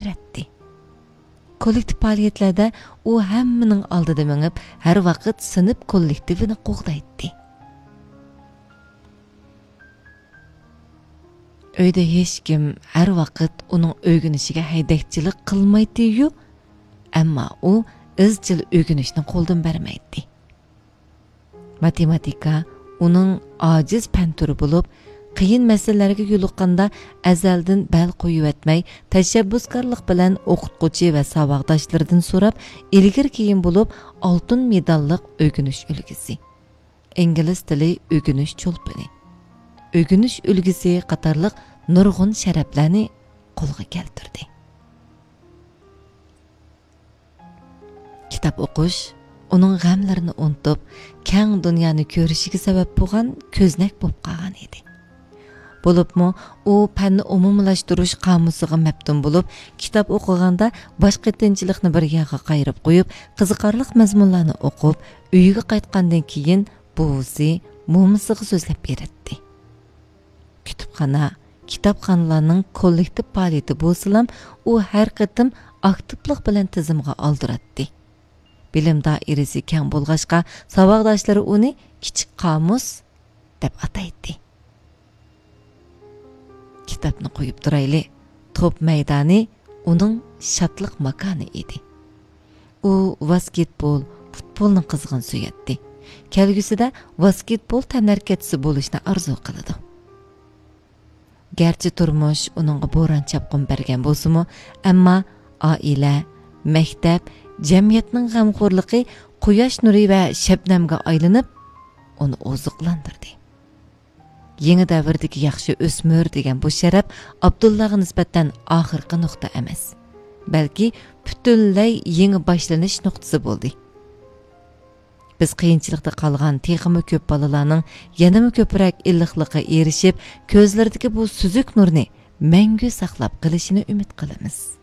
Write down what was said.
beradi. Kollektiv fəaliyyətlərdə o həmminin aldıda məngib, hər vaqt sınıf kollektivini qoğdaydı. Öydə heç kim hər vaqt onun öyrənişigə haydakçılıq qılmaydı-yu, amma o izchil öyrənişni qo'ldan bermaydi. Matematika onun aciz fən türü bo'lib, qiyin masalalarga yo'liqqanda azaldan bal qo'yib etmay, tashabbuskorlik bilan o'qituvchi va saboqdoshlaridan so'rab, ilgir-keyin bo'lib, oltin medalliq o'rganish ulgisi. Ingliz tili o'rganish cho'lpini. O'rganish ulgisi qatorliq nurg'un sharaflarni qo'lga keltirdi. Kitob o'qish uning g'amlarini unutib, keng dunyoni ko'rishiga sabab bo'lgan ko'znak bo'lib qolgan edi. Bo'libmi, u fanni umumlashtirish qomusiga maftun bo'lib, kitob o'qiganda boshqa tinchlikni bir yoqqa qayirib qo'yib, qiziqarli mazmunlarni o'qib, uyiga qaytgandan keyin buvisi mo'misiga so'zlab beradi. Kitobxonalarning kollektiv faoliyati bo'lsa-ham, u har qatim aktivlik bilan tizimga oldiradi. Bilim doirasi keng bo'lg'achqa, saboqdoshlari uni kichik qomus deb ataydi. Kitobni qo'yib turayli, to'p maydoni uning shodlik makoni edi. U basketbol, futbolni qizg'in suyatdi. Kelgusida basketbol tanarkatchisi bo'lishni orzu qiladi. Gerçi turmush uningga bo'ron chapqin bergan bo'lsa-mu, ammo oila, maktab, jamiyatning g'amxo'rligi quyosh nuri va shabnamga aylanib, uni oziqlantirdi. Yangi davrdagi yaxshi o'smir degan bu sharaf Abdullaga nisbatan oxirgi nuqta emas, balki butunlay yangi boshlanish nuqtasi bo'ldi. Biz qiyinchilikda qolgan texmi ko'p bolalarning yanama ko'proq illiqlikqa erishib, ko'zlaridagi bu suzuk nurni mangu saqlab qilishini umid qilamiz.